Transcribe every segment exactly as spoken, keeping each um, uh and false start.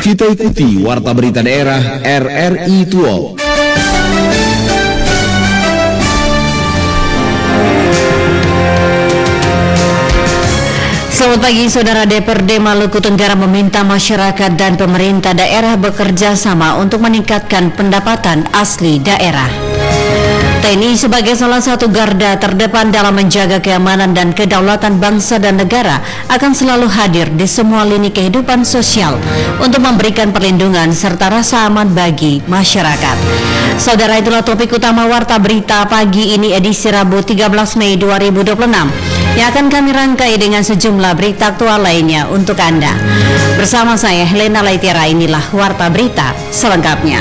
Kita ikuti Warta Berita Daerah R R I Tuol. Selamat pagi, Saudara. D P R D Maluku Tenggara meminta masyarakat dan pemerintah daerah bekerja sama untuk meningkatkan pendapatan asli daerah. T N I sebagai salah satu garda terdepan dalam menjaga keamanan dan kedaulatan bangsa dan negara akan selalu hadir di semua lini kehidupan sosial untuk memberikan perlindungan serta rasa aman bagi masyarakat. Saudara, itulah topik utama Warta Berita pagi ini edisi Rabu tiga belas Mei dua ribu dua puluh enam yang akan kami rangkai dengan sejumlah berita aktual lainnya untuk Anda. Bersama saya Helena Laitiara, inilah Warta Berita selengkapnya.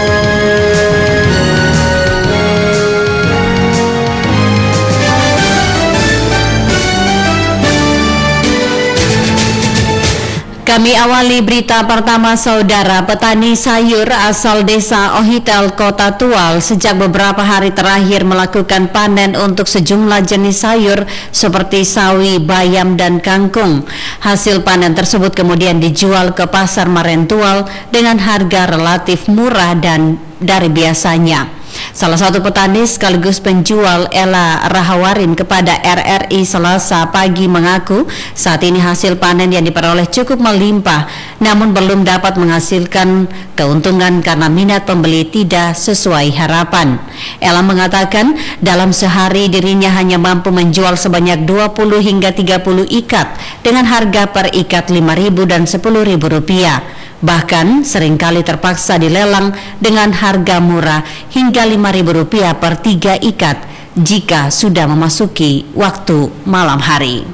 Kami awali berita pertama, Saudara. Petani sayur asal desa Ohitel, Kota Tual sejak beberapa hari terakhir melakukan panen untuk sejumlah jenis sayur seperti sawi, bayam, dan kangkung. Hasil panen tersebut kemudian dijual ke pasar Maren Tual dengan harga relatif murah dan dari biasanya. Salah satu petani sekaligus penjual, Ella Rahawarin, kepada R R I Selasa pagi mengaku saat ini hasil panen yang diperoleh cukup melimpah, namun belum dapat menghasilkan keuntungan karena minat pembeli tidak sesuai harapan. Ella mengatakan dalam sehari dirinya hanya mampu menjual sebanyak dua puluh hingga tiga puluh ikat dengan harga per ikat lima ribu dan sepuluh ribu rupiah. Bahkan seringkali terpaksa dilelang dengan harga murah hingga lima ribu rupiah per tiga ikat jika sudah memasuki waktu malam hari.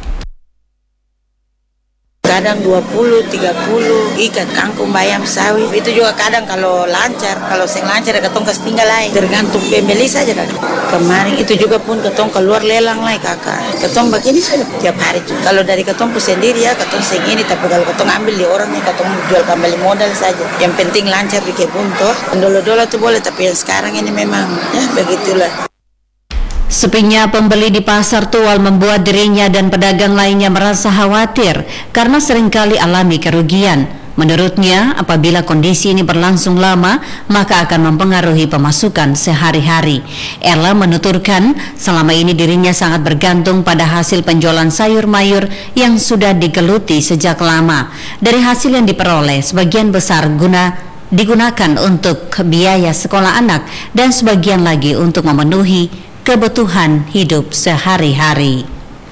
Kadang dua puluh, tiga puluh ikat kangkung, bayam, sawi. Itu juga kadang kalau lancar, kalau sing lancar ketong kas tinggal lain. Tergantung pembeli saja kan. Kemarin itu juga pun ketong keluar lelang lah kakak. Ketong begini sudah tiap hari tuh. Kalau dari ketong pun sendiri ya, ketong sing ini. Tapi kalau ketong ambil di orangnya, ketong jual kembali modal saja. Yang penting lancar di kebun toh. Dolo-dolo tuh boleh, tapi yang sekarang ini memang ya begitulah. Sepinya pembeli di pasar Tual membuat dirinya dan pedagang lainnya merasa khawatir karena seringkali alami kerugian. Menurutnya, apabila kondisi ini berlangsung lama, maka akan mempengaruhi pemasukan sehari-hari. Ella menuturkan, selama ini dirinya sangat bergantung pada hasil penjualan sayur mayur yang sudah digeluti sejak lama. Dari hasil yang diperoleh, sebagian besar guna digunakan untuk biaya sekolah anak dan sebagian lagi untuk memenuhi kebutuhan hidup sehari-hari.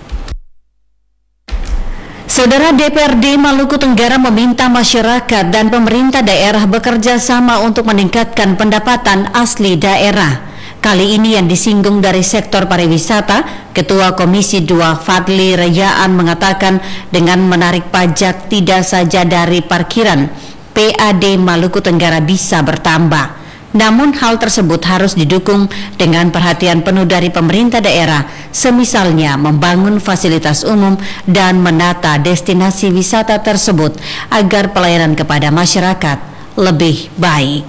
Saudara, D P R D Maluku Tenggara meminta masyarakat dan pemerintah daerah bekerja sama untuk meningkatkan pendapatan asli daerah. Kali ini yang disinggung dari sektor pariwisata, Ketua Komisi dua Fadli Rayaan mengatakan dengan menarik pajak tidak saja dari parkiran, P A D Maluku Tenggara bisa bertambah. Namun hal tersebut harus didukung dengan perhatian penuh dari pemerintah daerah, semisalnya membangun fasilitas umum dan menata destinasi wisata tersebut agar pelayanan kepada masyarakat lebih baik.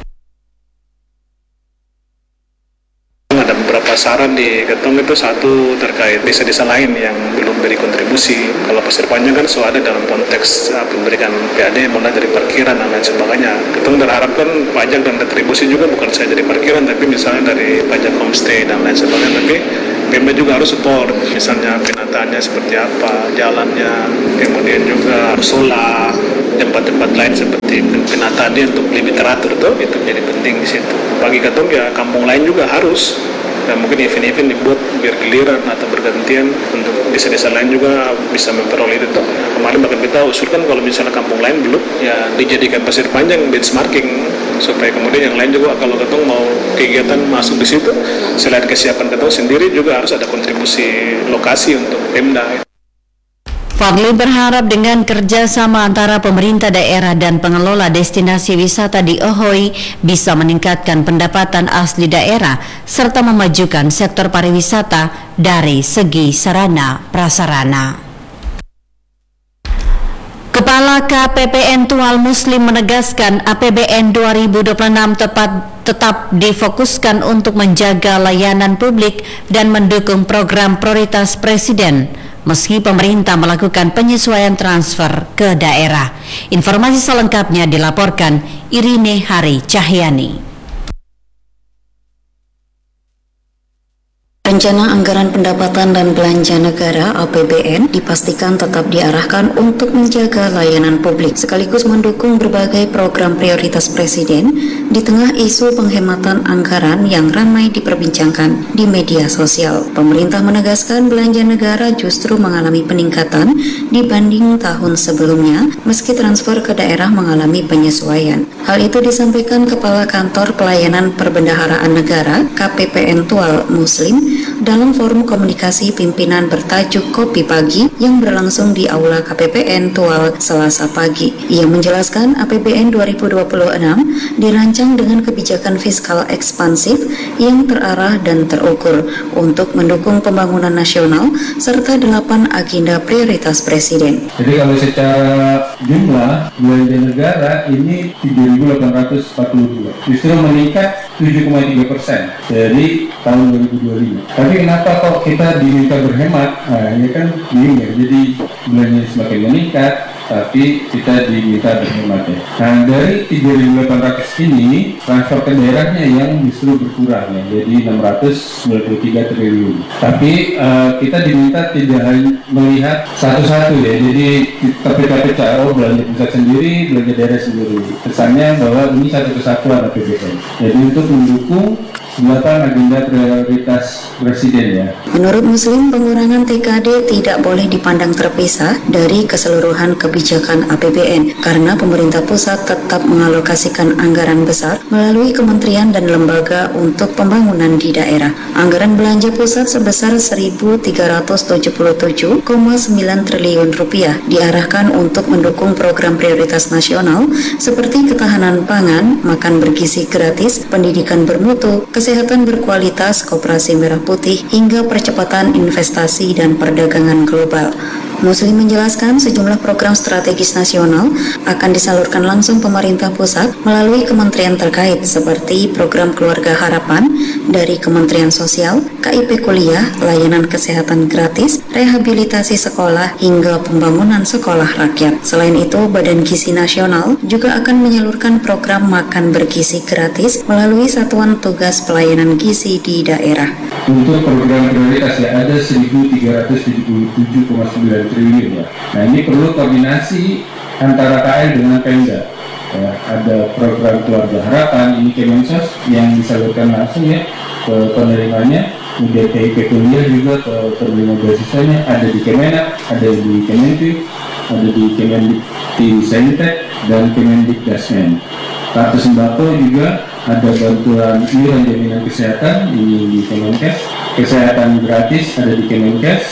Ada beberapa saran di Ketong itu, satu terkait desa-desa lain yang belum beri kontribusi. Kalau Pasir Panjang kan so ada dalam konteks uh, memberikan P A D mulai dari parkiran dan lain sebagainya. Ketong berharapkan pajak dan retribusi juga bukan saja dari parkiran, tapi misalnya dari pajak homestay dan lain sebagainya. Tapi Pemda juga harus support, misalnya penataannya seperti apa, jalannya, kemudian juga musola, tempat-tempat lain seperti penataannya untuk lebih teratur tuh, itu jadi penting di situ. Bagi Ketong ya kampung lain juga harus, dan mungkin event-event dibuat biar giliran atau bergantian untuk desa-desa lain juga bisa memperoleh itu. Kemarin bahkan kita usulkan kalau misalnya kampung lain belum, ya dijadikan Pasir Panjang benchmarking supaya kemudian yang lain juga kalau Ketong mau kegiatan masuk di situ, selain kesiapan Ketong sendiri juga harus ada kontribusi lokasi untuk Pemda. Fadli berharap dengan kerjasama antara pemerintah daerah dan pengelola destinasi wisata di Ohoi bisa meningkatkan pendapatan asli daerah serta memajukan sektor pariwisata dari segi sarana prasarana. Kepala K P P N Tual Muslim menegaskan A P B N dua ribu dua puluh enam tepat, tetap difokuskan untuk menjaga layanan publik dan mendukung program prioritas Presiden. meski pemerintah melakukan penyesuaian transfer ke daerah. Informasi selengkapnya dilaporkan Irine Hari Cahyani. Rencana Anggaran Pendapatan dan Belanja Negara A P B N dipastikan tetap diarahkan untuk menjaga layanan publik sekaligus mendukung berbagai program prioritas Presiden di tengah isu penghematan anggaran yang ramai diperbincangkan di media sosial. Pemerintah menegaskan belanja negara justru mengalami peningkatan dibanding tahun sebelumnya meski transfer ke daerah mengalami penyesuaian. Hal itu disampaikan Kepala Kantor Pelayanan Perbendaharaan Negara K P P N Tual Muslim dalam forum komunikasi pimpinan bertajuk Kopi Pagi yang berlangsung di Aula K P P N Tual Selasa pagi. Ia menjelaskan A P B N dua ribu dua puluh enam dirancang dengan kebijakan fiskal ekspansif yang terarah dan terukur untuk mendukung pembangunan nasional serta delapan agenda prioritas Presiden. Jadi kalau secara jumlah belanja negara ini tiga ribu delapan ratus empat puluh dua, justru meningkat tujuh koma tiga persen dari tahun dua ribu dua puluh lima. Tapi kenapa kok kita diminta berhemat? Nah, ini kan bingung ya. Jadi belanja semakin meningkat, tapi kita diminta berhemat ya. Nah, dari tiga ribu delapan ratus ini transfer ke daerahnya yang justru berkurang ya, jadi enam ratus sembilan puluh tiga triliun. Tapi uh, kita diminta tidak hanya melihat satu-satu ya, jadi kita pecah-pecah, oh belanja pusat sendiri, belanja daerah sendiri. Kesannya bahwa ini satu kesatuan A P B N. Jadi untuk mendukung delapan agenda prioritas Presiden ya. Menurut Muslim, pengurangan T K D tidak boleh dipandang terpisah dari keseluruhan kebijakan A P B N karena pemerintah pusat tetap mengalokasikan anggaran besar melalui kementerian dan lembaga untuk pembangunan di daerah. Anggaran belanja pusat sebesar seribu tiga ratus tujuh puluh tujuh koma sembilan triliun rupiah diarahkan untuk mendukung program prioritas nasional seperti ketahanan pangan, makan bergizi gratis, pendidikan bermutu, kesehatan berkualitas, koperasi merah putih, hingga percepatan investasi dan perdagangan global. Muslim menjelaskan sejumlah program strategis nasional akan disalurkan langsung pemerintah pusat melalui kementerian terkait seperti program Keluarga Harapan dari Kementerian Sosial, K I P Kuliah, layanan kesehatan gratis, rehabilitasi sekolah, hingga pembangunan sekolah rakyat. Selain itu, Badan Gizi Nasional juga akan menyalurkan program makan bergizi gratis melalui Satuan Tugas Pelayanan Gizi di daerah. Untuk program prioritas ya ada seribu tiga ratus tujuh puluh tujuh koma sembilan triliun ya. Nah ini perlu koordinasi antara K L dengan Pemda. Ya, ada program Keluarga Harapan ini Kemensos yang disalurkan langsung ya ke penerimanya. Kemudian K I P Kuliah juga ke penerima beasiswanya ada di Kemenak, ada di Kementif, ada di Kemendikbudristek dan Kemendikdasmen. Kartu sembako juga ada bantuan iuran jaminan kesehatan ini di Kemenkes, kesehatan gratis ada di Kemenkes,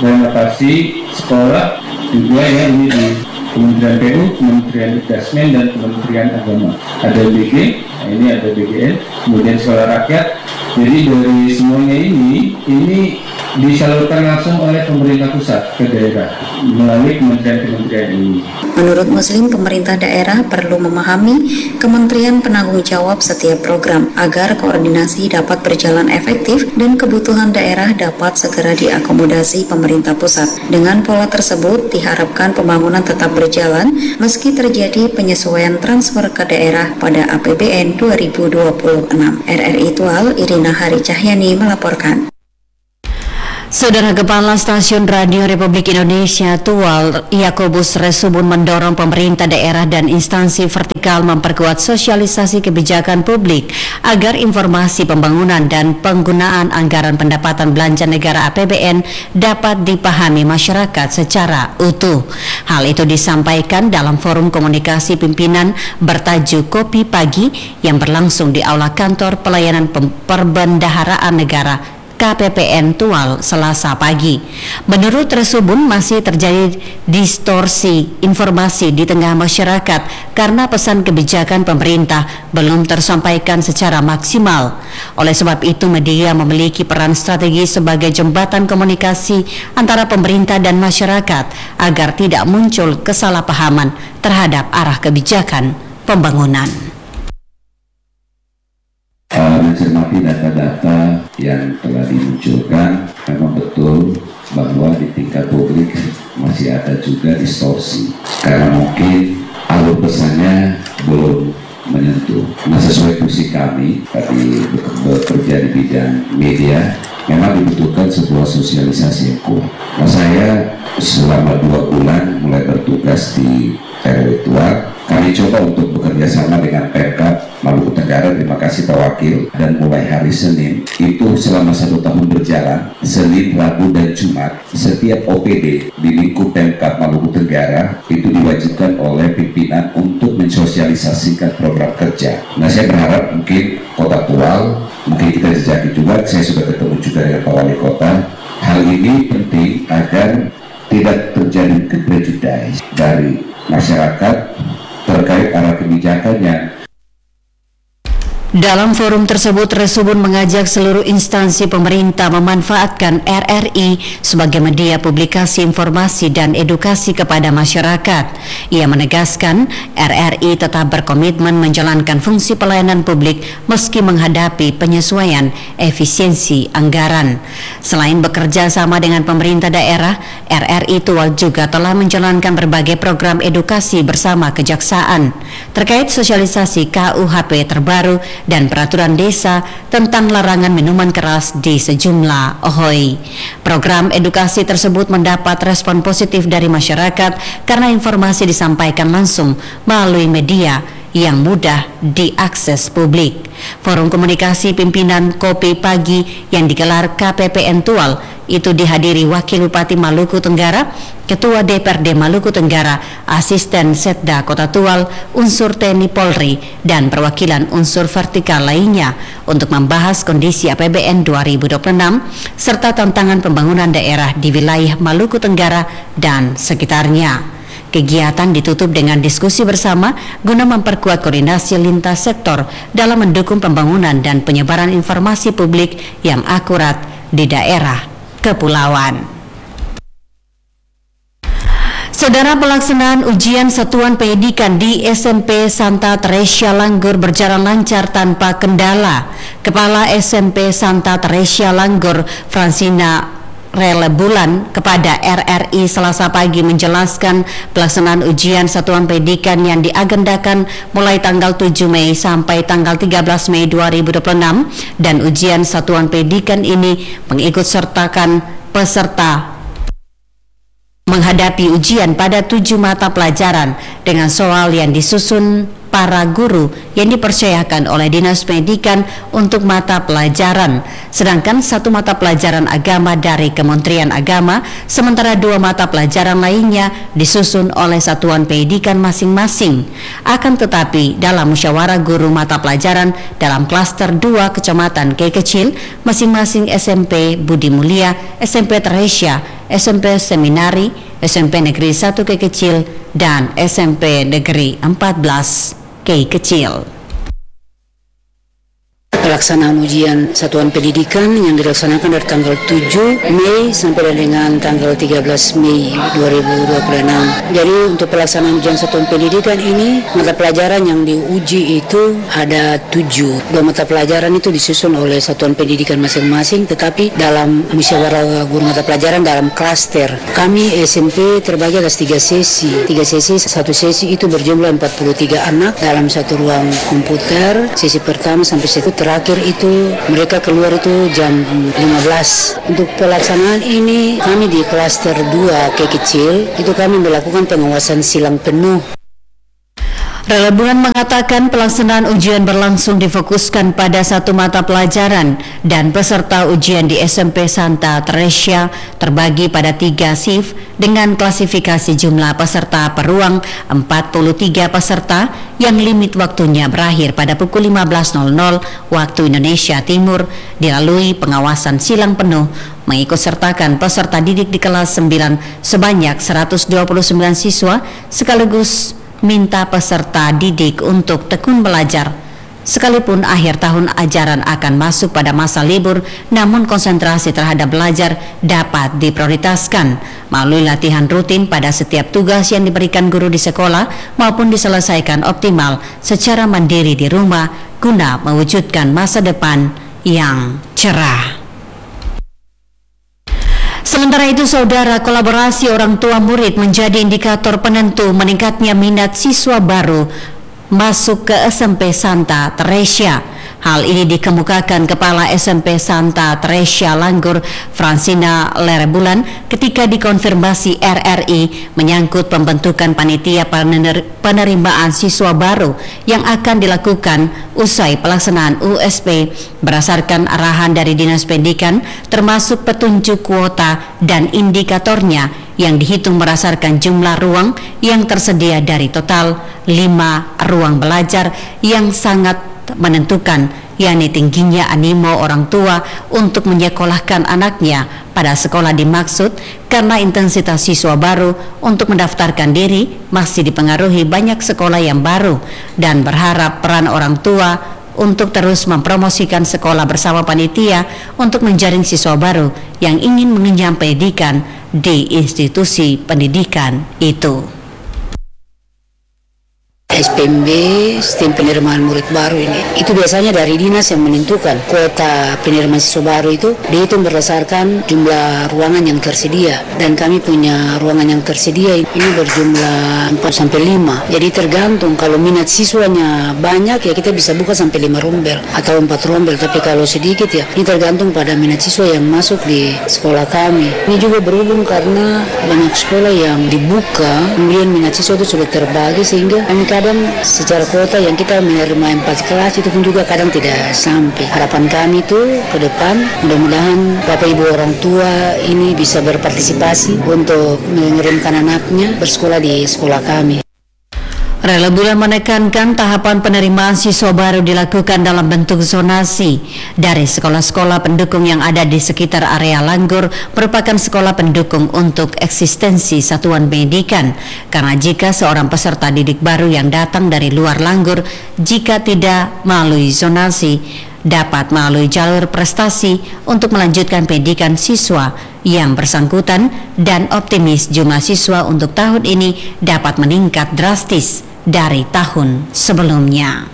renovasi sekolah juga ya ini di Kementerian P U, Kementerian Dikdasmen dan Kementerian Agama. Ada B G, nah ini ada B G N, kemudian sekolah rakyat. Jadi dari semuanya ini, ini disalurkan langsung oleh pemerintah pusat ke daerah melalui kementerian-kementerian ini. Menurut Muslim, pemerintah daerah perlu memahami kementerian penanggung jawab setiap program agar koordinasi dapat berjalan efektif dan kebutuhan daerah dapat segera diakomodasi pemerintah pusat. Dengan pola tersebut, diharapkan pembangunan tetap berjalan meski terjadi penyesuaian transfer ke daerah pada A P B N dua ribu dua puluh enam. R R I Tual, Irina Hari Cahyani melaporkan. Saudara Kepala Stasiun Radio Republik Indonesia Tual, Yakobus Resubun mendorong pemerintah daerah dan instansi vertikal memperkuat sosialisasi kebijakan publik agar informasi pembangunan dan penggunaan anggaran pendapatan belanja negara A P B N dapat dipahami masyarakat secara utuh. Hal itu disampaikan dalam forum komunikasi pimpinan bertajuk Kopi Pagi yang berlangsung di Aula Kantor Pelayanan Perbendaharaan Negara K P P N Tual Selasa pagi. Menurut Resubun masih terjadi distorsi informasi di tengah masyarakat karena pesan kebijakan pemerintah belum tersampaikan secara maksimal. Oleh sebab itu media memiliki peran strategis sebagai jembatan komunikasi antara pemerintah dan masyarakat agar tidak muncul kesalahpahaman terhadap arah kebijakan pembangunan. Mencermati data-data yang telah dimunculkan, memang betul bahwa di tingkat publik masih ada juga distorsi karena mungkin alur pesannya belum menyentuh. Nah, sesuai fungsi kami tadi bekerja di bidang media, memang dibutuhkan sebuah sosialisasi yang kuat. Nah, saya selama dua bulan mulai bertugas di R W Tua, kami coba untuk bekerja sama dengan Pemkab Maluku Tenggara, terima kasih Pak Wakil, dan mulai hari Senin itu selama satu tahun berjalan, Senin, Rabu, dan Jumat, setiap O P D di lingkup Pemkab Maluku Tenggara itu diwajibkan oleh pimpinan untuk mensosialisasikan program kerja. Nah, saya berharap mungkin Kota Tual, mungkin kita jejaki juga, saya sudah ketemu juga dengan Pak Wali Kota, hal ini penting agar tidak terjadi prejudice dari masyarakat terkait arah kebijakan yang. Dalam forum tersebut, Resubun mengajak seluruh instansi pemerintah memanfaatkan R R I sebagai media publikasi informasi dan edukasi kepada masyarakat. Ia menegaskan R R I tetap berkomitmen menjalankan fungsi pelayanan publik meski menghadapi penyesuaian efisiensi anggaran. Selain bekerja sama dengan pemerintah daerah, R R I Tual juga telah menjalankan berbagai program edukasi bersama Kejaksaan terkait sosialisasi K U H P terbaru dan peraturan desa tentang larangan minuman keras di sejumlah O H O I. Program edukasi tersebut mendapat respon positif dari masyarakat karena informasi disampaikan langsung melalui media yang mudah diakses publik. Forum komunikasi pimpinan Kopi Pagi yang digelar K P P N Tual itu dihadiri Wakil Bupati Maluku Tenggara, Ketua D P R D Maluku Tenggara, Asisten Setda Kota Tual, unsur T N I Polri, dan perwakilan unsur vertikal lainnya untuk membahas kondisi A P B N dua ribu dua puluh enam serta tantangan pembangunan daerah di wilayah Maluku Tenggara dan sekitarnya. Kegiatan ditutup dengan diskusi bersama guna memperkuat koordinasi lintas sektor dalam mendukung pembangunan dan penyebaran informasi publik yang akurat di daerah kepulauan. Saudara, pelaksanaan ujian satuan pendidikan di S M P Santa Teresia Langgur berjalan lancar tanpa kendala. Kepala S M P Santa Teresia Langgur, Francina Relebulan, kepada R R I Selasa pagi menjelaskan pelaksanaan ujian satuan pendidikan yang diagendakan mulai tanggal tujuh Mei sampai tanggal tiga belas Mei dua ribu dua puluh enam, dan ujian satuan pendidikan ini mengikut sertakan peserta menghadapi ujian pada tujuh mata pelajaran dengan soal yang disusun para guru yang dipercayakan oleh Dinas Pendidikan untuk mata pelajaran, sedangkan satu mata pelajaran agama dari Kementerian Agama, sementara dua mata pelajaran lainnya disusun oleh satuan pendidikan masing-masing. Akan tetapi dalam musyawarah guru mata pelajaran dalam klaster dua Kecamatan Kei Kecil, masing-masing S M P Budi Mulia, S M P Teresia, S M P Seminari, S M P Negeri satu Kei Kecil, dan S M P Negeri empat belas Kei Kecil. Pelaksanaan ujian satuan pendidikan yang dilaksanakan dari tanggal tujuh Mei sampai dengan tanggal tiga belas Mei dua ribu dua puluh enam. Jadi untuk pelaksanaan ujian satuan pendidikan ini, mata pelajaran yang diuji itu ada tujuh. Dua mata pelajaran itu disusun oleh satuan pendidikan masing-masing, tetapi dalam musyawarah guru mata pelajaran dalam klaster. Kami S M P terbagi atas tiga sesi. Tiga sesi, satu sesi itu berjumlah empat puluh tiga anak dalam satu ruang komputer. Sesi pertama sampai sesi terakhir Akhir itu mereka keluar itu jam lima belas. Untuk pelaksanaan ini kami di klaster dua Kei Kecil itu kami melakukan pengawasan silang penuh. Relebulan mengatakan pelaksanaan ujian berlangsung difokuskan pada satu mata pelajaran dan peserta ujian di S M P Santa Teresia terbagi pada tiga shift dengan klasifikasi jumlah peserta per ruang empat puluh tiga peserta yang limit waktunya berakhir pada pukul lima belas waktu Indonesia Timur, dilalui pengawasan silang penuh mengikut sertakan peserta didik di kelas sembilan sebanyak seratus dua puluh sembilan siswa, sekaligus minta peserta didik untuk tekun belajar. Sekalipun akhir tahun ajaran akan masuk pada masa libur, namun konsentrasi terhadap belajar dapat diprioritaskan melalui latihan rutin pada setiap tugas yang diberikan guru di sekolah maupun diselesaikan optimal secara mandiri di rumah guna mewujudkan masa depan yang cerah. Sementara itu, saudara, kolaborasi orang tua murid menjadi indikator penentu meningkatnya minat siswa baru masuk ke S M P Santa Teresia. Hal ini dikemukakan Kepala S M P Santa Teresia Langgur, Francina Lerebulan, ketika dikonfirmasi R R I menyangkut pembentukan panitia penerimaan siswa baru yang akan dilakukan usai pelaksanaan U S P berdasarkan arahan dari Dinas Pendidikan, termasuk petunjuk kuota dan indikatornya yang dihitung berdasarkan jumlah ruang yang tersedia dari total lima ruang belajar yang sangat menentukan, yakni tingginya animo orang tua untuk menyekolahkan anaknya pada sekolah dimaksud karena intensitas siswa baru untuk mendaftarkan diri masih dipengaruhi banyak sekolah yang baru, dan berharap peran orang tua untuk terus mempromosikan sekolah bersama panitia untuk menjaring siswa baru yang ingin mengenyam pendidikan di institusi pendidikan itu. S P M B, sistem penerimaan murid baru ini, itu biasanya dari dinas yang menentukan kuota penerimaan siswa baru itu dihitung berdasarkan jumlah ruangan yang tersedia, dan kami punya ruangan yang tersedia ini berjumlah empat sampai lima. Jadi tergantung, kalau minat siswanya banyak ya kita bisa buka sampai lima rombel atau empat rombel, tapi kalau sedikit ya ini tergantung pada minat siswa yang masuk di sekolah kami. Ini juga berhubung karena banyak sekolah yang dibuka, kemudian minat siswa itu sudah terbagi, sehingga kami kadang secara kuota yang kita menerima empat kelas itu pun juga kadang tidak sampai. Harapan kami itu ke depan mudah-mudahan Bapak Ibu orang tua ini bisa berpartisipasi untuk mengirimkan anaknya bersekolah di sekolah kami. Lerebulan menekankan tahapan penerimaan siswa baru dilakukan dalam bentuk zonasi dari sekolah-sekolah pendukung yang ada di sekitar area Langgur merupakan sekolah pendukung untuk eksistensi satuan pendidikan, karena jika seorang peserta didik baru yang datang dari luar Langgur, jika tidak melalui zonasi, dapat melalui jalur prestasi untuk melanjutkan pendidikan siswa yang bersangkutan, dan optimis jumlah siswa untuk tahun ini dapat meningkat drastis dari tahun sebelumnya.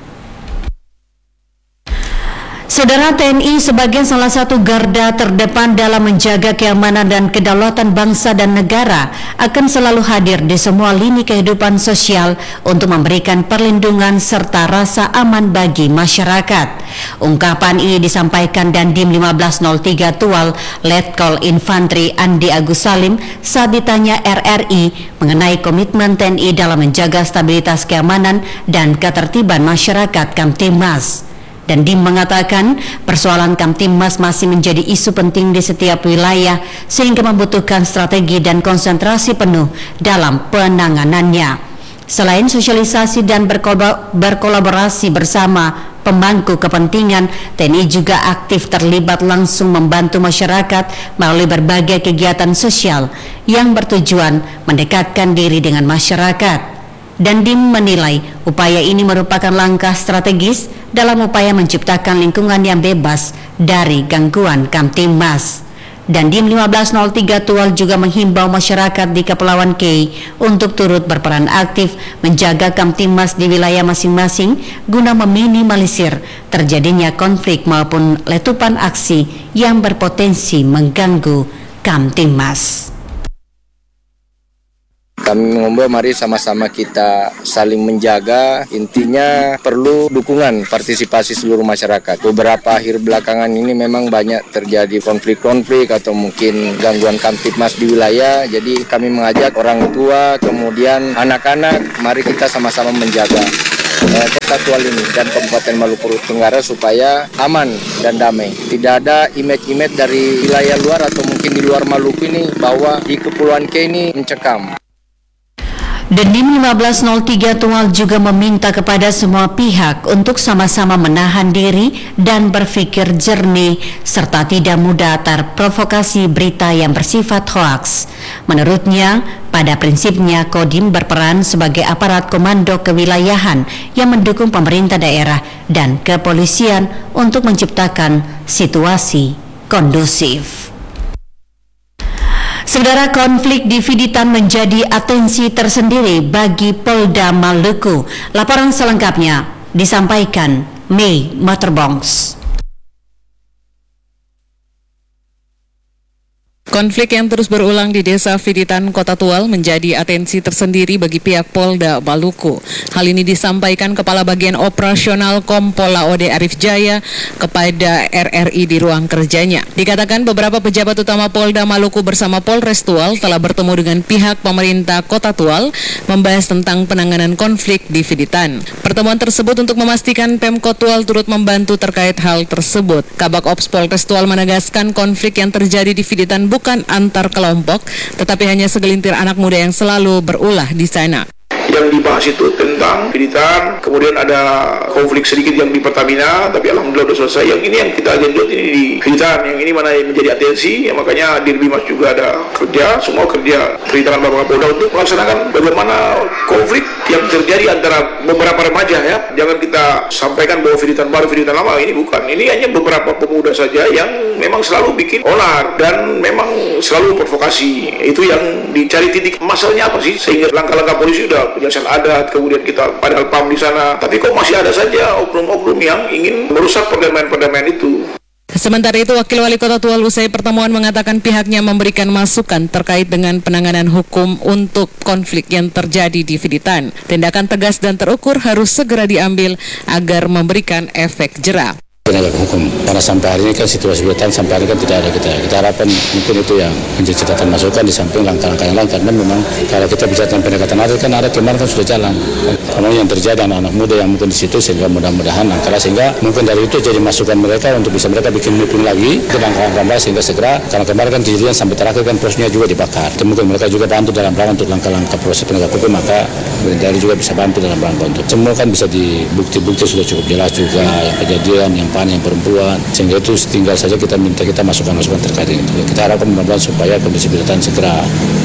Saudara, T N I sebagai salah satu garda terdepan dalam menjaga keamanan dan kedaulatan bangsa dan negara akan selalu hadir di semua lini kehidupan sosial untuk memberikan perlindungan serta rasa aman bagi masyarakat. Ungkapan ini disampaikan Dandim lima belas nol tiga Tual Letkol Infantri Andi Agus Salim saat ditanya R R I mengenai komitmen T N I dalam menjaga stabilitas keamanan dan ketertiban masyarakat Kamtibmas. Dandim mengatakan persoalan Kamtibmas masih menjadi isu penting di setiap wilayah sehingga membutuhkan strategi dan konsentrasi penuh dalam penanganannya. Selain sosialisasi dan berkolaborasi bersama pemangku kepentingan, T N I juga aktif terlibat langsung membantu masyarakat melalui berbagai kegiatan sosial yang bertujuan mendekatkan diri dengan masyarakat. Dandim menilai upaya ini merupakan langkah strategis dalam upaya menciptakan lingkungan yang bebas dari gangguan Kamtibmas. Dandim lima belas nol tiga Tual juga menghimbau masyarakat di Kepulauan K untuk turut berperan aktif menjaga Kamtibmas di wilayah masing-masing guna meminimalisir terjadinya konflik maupun letupan aksi yang berpotensi mengganggu Kamtibmas. Kami mengimbau mari sama-sama kita saling menjaga, intinya perlu dukungan partisipasi seluruh masyarakat. Beberapa akhir belakangan ini memang banyak terjadi konflik-konflik atau mungkin gangguan Kamtibmas di wilayah, jadi kami mengajak orang tua, kemudian anak-anak, mari kita sama-sama menjaga eh, Kota Tual ini dan Kabupaten Maluku Tenggara supaya aman dan damai. Tidak ada image-image dari wilayah luar atau mungkin di luar Maluku ini bahwa di Kepulauan K ini mencekam. Dandim lima belas nol tiga Tual juga meminta kepada semua pihak untuk sama-sama menahan diri dan berpikir jernih serta tidak mudah terprovokasi berita yang bersifat hoaks. Menurutnya, pada prinsipnya Kodim berperan sebagai aparat komando kewilayahan yang mendukung pemerintah daerah dan kepolisian untuk menciptakan situasi kondusif. Saudara, konflik di Fiditan menjadi atensi tersendiri bagi Polda Maluku. Laporan selengkapnya disampaikan Mei Materbongs. Konflik yang terus berulang di Desa Fiditan, Kota Tual menjadi atensi tersendiri bagi pihak Polda Maluku. Hal ini disampaikan Kepala Bagian Operasional Kompol A O D Arif Jaya kepada R R I di ruang kerjanya. Dikatakan beberapa pejabat utama Polda Maluku bersama Polres Tual telah bertemu dengan pihak pemerintah Kota Tual membahas tentang penanganan konflik di Fiditan. Pertemuan tersebut untuk memastikan Pemkot Tual turut membantu terkait hal tersebut. Kabak Ops Polres Tual menegaskan konflik yang terjadi di Fiditan bukan antar kelompok, tetapi hanya segelintir anak muda yang selalu berulah di sana. Yang dibahas itu tentang Fiditan, kemudian ada konflik sedikit yang di Pertamina, tapi alhamdulillah sudah selesai. Yang ini yang kita genjot ini di Fiditan, yang ini mana yang menjadi atensi, ya makanya Dirbimas juga ada kerja, semua kerja di tangan Bapak Kapolda untuk melaksanakan bagaimana konflik yang terjadi antara beberapa remaja ya. Jangan kita sampaikan bahwa Fiditan baru, Fiditan lama, ini bukan. Ini hanya beberapa pemuda saja yang memang selalu bikin onar dan memang selalu provokasi. Itu yang dicari titik masalahnya apa sih, sehingga langkah-langkah polisi sudah penyelesaian adat, kemudian kita padahal P A M di sana, tapi kok masih ada saja oknum-oknum yang ingin merusak perdamaian-perdamaian itu. Sementara itu, Wakil Wali Kota Tual usai pertemuan mengatakan pihaknya memberikan masukan terkait dengan penanganan hukum untuk konflik yang terjadi di Fiditan. Tindakan tegas dan terukur harus segera diambil agar memberikan efek jera. Penegak hukum, karena sampai hari ini kan situasi Fiditan sampai hari ini kan tidak ada kita. Kita harapkan mungkin itu yang menjadi catatan masukan di samping langkah-langkah yang lain, karena memang kalau kita bicara tentang pendekatan adat kan ada kemarin kan sudah jalan. Karena yang terjadi anak-anak muda yang mungkin di situ, sehingga mudah-mudahan antara sehingga mungkin dari itu jadi masukan mereka untuk bisa mereka bikin mapping lagi ke langkah-langkah sehingga segera, karena kemarin kan kejadian sampai terakhir kan posnya juga dibakar. Dan mungkin mereka juga bantu dalam rangka untuk langkah-langkah proses penegak hukum, maka dari juga bisa bantu dalam rangka untuk semua kan bisa di bukti-bukti sudah cukup jelas juga yang kejadian yang yang perempuan, sehingga itu tinggal saja kita minta kita masukan-masukan terkait itu. Kita harapkan mudah-mudahan supaya kondisi Fiditan segera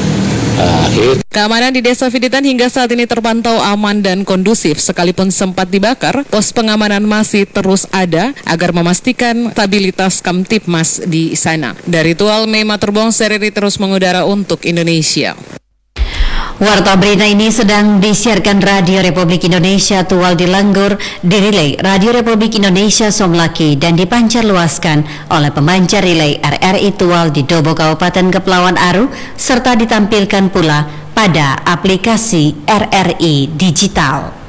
uh, akhir. Keamanan di Desa Fiditan hingga saat ini terpantau aman dan kondusif. Sekalipun sempat dibakar, pos pengamanan masih terus ada agar memastikan stabilitas Kamtipmas di sana. Dari Tual, Mema Turbong, Seriri terus mengudara untuk Indonesia. Warta berita ini sedang disiarkan Radio Republik Indonesia Tual di Langgur, dirilai Radio Republik Indonesia Somlaki dan dipancarluaskan oleh pemancar relay R R I Tual di Dobo Kabupaten Kepulauan Aru serta ditampilkan pula pada aplikasi R R I Digital.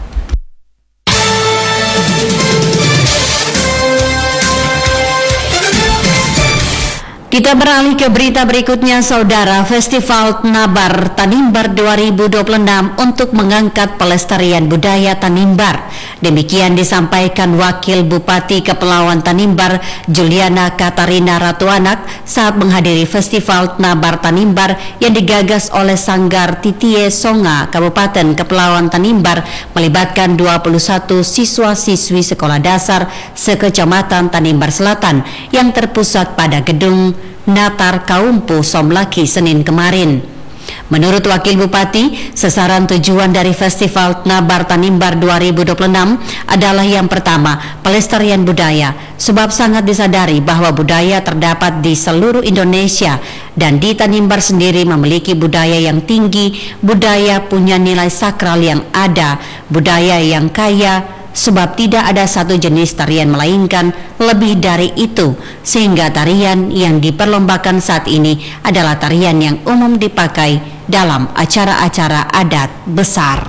Kita beralih ke berita berikutnya, Saudara. Festival Tnabar Tanimbar dua ribu dua puluh enam untuk mengangkat pelestarian budaya Tanimbar. Demikian disampaikan Wakil Bupati Kepulauan Tanimbar, Juliana Katarina Ratuanak, saat menghadiri Festival Tnabar Tanimbar yang digagas oleh Sanggar Titie Songa, Kabupaten Kepulauan Tanimbar, melibatkan dua puluh satu siswa-siswi sekolah dasar sekecamatan Tanimbar Selatan yang terpusat pada gedung Natar Kaumpu Somlaki Senin kemarin. Menurut Wakil Bupati, sasaran tujuan dari Festival Tnabar Tanimbar dua ribu dua puluh enam adalah yang pertama, pelestarian budaya, sebab sangat disadari bahwa budaya terdapat di seluruh Indonesia dan di Tanimbar sendiri memiliki budaya yang tinggi, budaya punya nilai sakral yang ada, budaya yang kaya, sebab tidak ada satu jenis tarian melainkan lebih dari itu, sehingga tarian yang diperlombakan saat ini adalah tarian yang umum dipakai dalam acara-acara adat besar.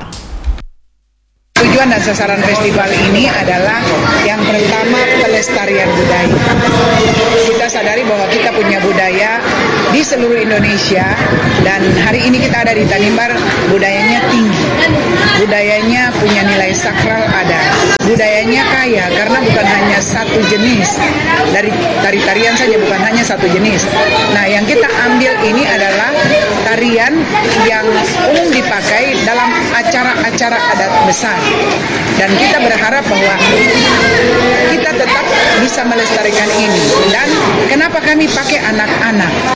Tujuan dan sasaran festival ini adalah yang pertama, pelestarian budaya. Kita sadari bahwa kita punya budaya di seluruh Indonesia dan hari ini kita ada di Tanimbar, budayanya tinggi, budayanya punya nilai sakral ada, budayanya kaya karena bukan hanya satu jenis dari tari-tarian saja, bukan hanya satu jenis. Nah, yang kita ambil ini adalah tarian yang umum dipakai dalam acara-acara adat besar. Dan kita berharap bahwa kita tetap bisa melestarikan ini. Dan kenapa kami pakai anak-anak?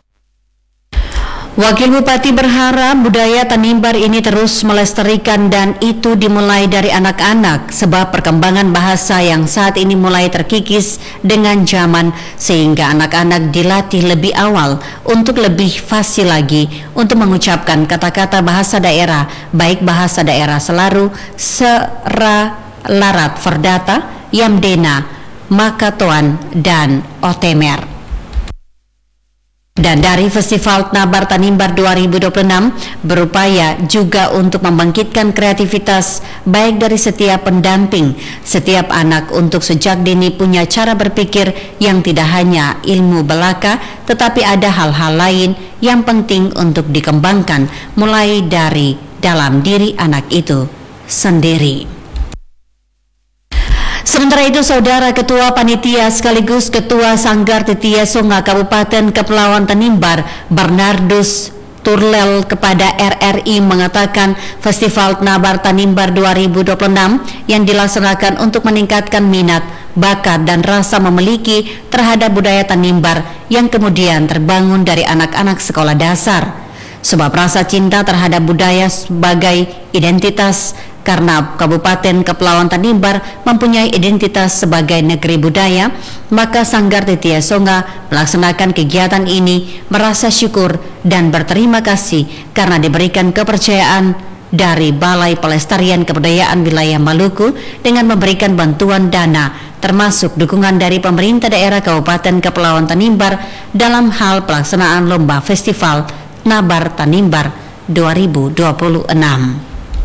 Wakil Bupati berharap budaya Tanimbar ini terus melestarikan dan itu dimulai dari anak-anak, sebab perkembangan bahasa yang saat ini mulai terkikis dengan zaman, sehingga anak-anak dilatih lebih awal untuk lebih fasih lagi untuk mengucapkan kata-kata bahasa daerah, baik bahasa daerah Selaru, Sera, Larat, Verdata, Yamdena, Makatoan, dan Otemer. Dan dari Festival Nabar Tanimbar dua ribu dua puluh enam berupaya juga untuk membangkitkan kreativitas baik dari setiap pendamping, setiap anak untuk sejak dini punya cara berpikir yang tidak hanya ilmu belaka, tetapi ada hal-hal lain yang penting untuk dikembangkan mulai dari dalam diri anak itu sendiri. Sementara itu, Saudara Ketua Panitia sekaligus Ketua Sanggar Titiya Songa Kabupaten Kepulauan Tanimbar, Bernardus Turlel kepada R R I mengatakan Festival Nabar Tanimbar dua ribu dua puluh enam yang dilaksanakan untuk meningkatkan minat, bakat, dan rasa memiliki terhadap budaya Tanimbar yang kemudian terbangun dari anak-anak sekolah dasar. Sebab rasa cinta terhadap budaya sebagai identitas, karena Kabupaten Kepulauan Tanimbar mempunyai identitas sebagai negeri budaya, maka Sanggar Titiya Songa melaksanakan kegiatan ini merasa syukur dan berterima kasih karena diberikan kepercayaan dari Balai Pelestarian Kebudayaan Wilayah Maluku dengan memberikan bantuan dana termasuk dukungan dari pemerintah daerah Kabupaten Kepulauan Tanimbar dalam hal pelaksanaan lomba Festival Nabar Tanimbar dua ribu dua puluh enam.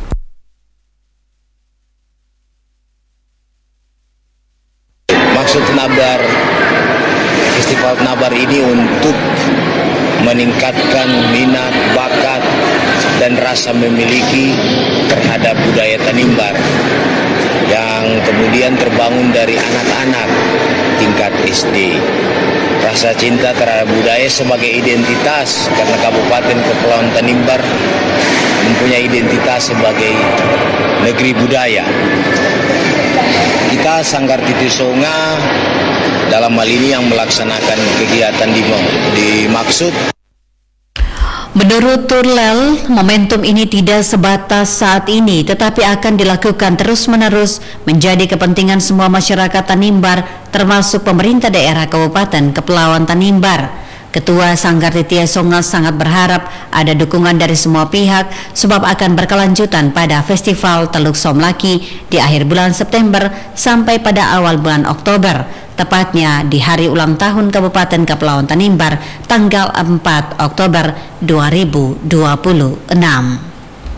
Maksud Nabar, Festival Nabar ini untuk meningkatkan minat, bakat, dan rasa memiliki terhadap budaya Tanimbar yang kemudian terbangun dari anak-anak tingkat S D. Rasa cinta terhadap budaya sebagai identitas, karena Kabupaten Kepulauan Tanimbar mempunyai identitas sebagai negeri budaya. Kita Sanggar Titiya Songa dalam hal ini yang melaksanakan kegiatan dimaksud. Menurut Turlel, momentum ini tidak sebatas saat ini, tetapi akan dilakukan terus-menerus menjadi kepentingan semua masyarakat Tanimbar, termasuk pemerintah daerah Kabupaten Kepulauan Tanimbar. Ketua Sanggar Titiya Songa sangat berharap ada dukungan dari semua pihak, sebab akan berkelanjutan pada Festival Teluk Somlaki di akhir bulan September sampai pada awal bulan Oktober, tepatnya di hari ulang tahun Kabupaten Kepulauan Tanimbar tanggal empat Oktober dua ribu dua puluh enam.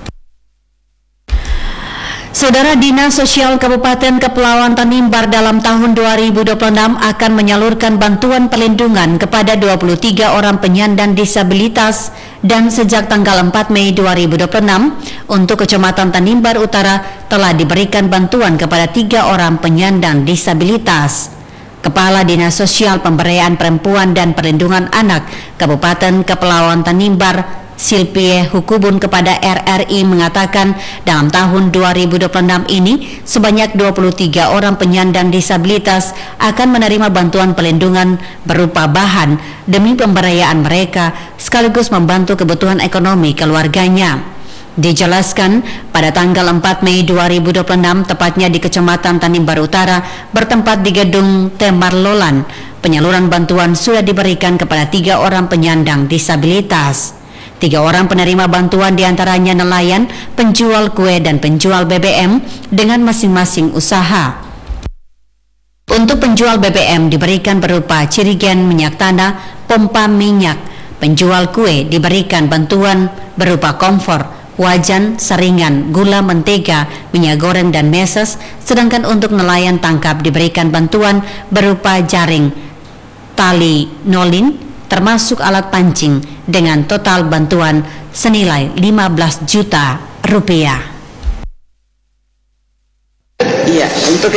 Saudara, Dinas Sosial Kabupaten Kepulauan Tanimbar dalam tahun dua ribu dua puluh enam akan menyalurkan bantuan perlindungan kepada dua puluh tiga orang penyandang disabilitas, dan sejak tanggal empat Mei dua ribu dua puluh enam untuk Kecamatan Tanimbar Utara telah diberikan bantuan kepada tiga orang penyandang disabilitas. Kepala Dinas Sosial Pemberdayaan Perempuan dan Perlindungan Anak Kabupaten Kepulauan Tanimbar, Silpie Hukubun, kepada R R I mengatakan dalam tahun dua ribu dua puluh enam ini sebanyak dua puluh tiga orang penyandang disabilitas akan menerima bantuan perlindungan berupa bahan demi pemberdayaan mereka sekaligus membantu kebutuhan ekonomi keluarganya. Dijelaskan pada tanggal empat Mei dua ribu dua puluh enam tepatnya di Kecamatan Tanimbar Utara bertempat di Gedung Temarlolan, penyaluran bantuan sudah diberikan kepada tiga orang penyandang disabilitas. Tiga orang penerima bantuan diantaranya nelayan, penjual kue, dan penjual B B M dengan masing-masing usaha. Untuk penjual B B M diberikan berupa cirigen minyak tanah, pompa minyak. Penjual kue diberikan bantuan berupa kompor, wajan, saringan, gula, mentega, minyak goreng, dan meses. Sedangkan untuk nelayan tangkap diberikan bantuan berupa jaring, tali nolin, termasuk alat pancing, dengan total bantuan senilai lima belas juta rupiah. Iya, untuk